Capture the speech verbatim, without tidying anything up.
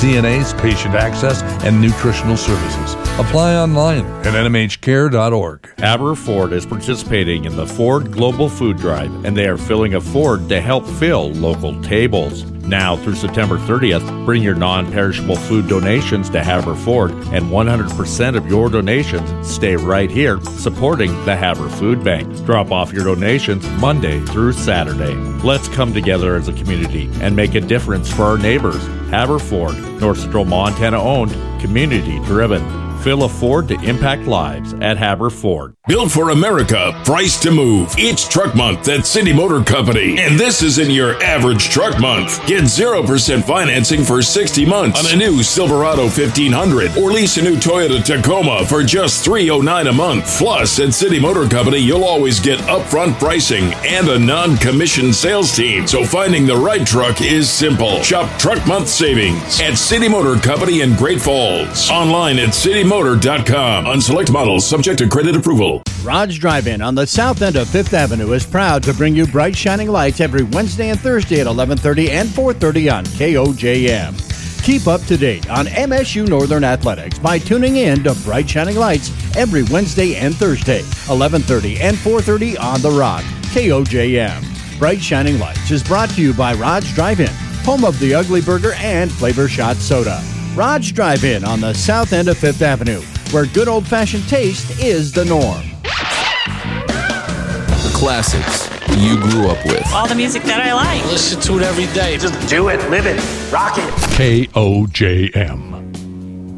C N As, patient access, and nutritional services. Apply online at N M H care dot org. Haber Ford is participating in the Ford Global Food Drive, and they are filling a Ford to help fill local tables. Now through September thirtieth, bring your non-perishable food donations to Haber Ford, and one hundred percent of your donations stay right here, supporting the Haber Food Bank. Drop off your donations Monday through Saturday. Let's come together as a community and make a difference for our neighbors. Haber Ford, North Central Montana owned, community driven. Fill a Ford to impact lives at Haber Ford. Built for America, priced to move. It's Truck Month at City Motor Company, and this isn't your average truck month. Get zero percent financing for sixty months on a new Silverado fifteen hundred, or lease a new Toyota Tacoma for just three hundred nine dollars a month. Plus, at City Motor Company, you'll always get upfront pricing and a non-commissioned sales team, so finding the right truck is simple. Shop Truck Month savings at City Motor Company in Great Falls. Online at city motor dot com. On select models, subject to credit approval. Rod's Drive-In on the south end of Fifth Avenue is proud to bring you bright shining lights every Wednesday and Thursday at eleven thirty and four thirty on K O J M. Keep up to date on M S U Northern Athletics by tuning in to Bright Shining Lights every Wednesday and Thursday, eleven thirty and four thirty on The Rock, K O J M. Bright Shining Lights is brought to you by Rod's Drive-In, home of the Ugly Burger and Flavor Shot Soda. Rod's Drive-In on the south end of Fifth Avenue, where good old-fashioned taste is the norm. The classics you grew up with. All the music that I like. Listen to it every day. Just do it, live it, rock it. K O J M.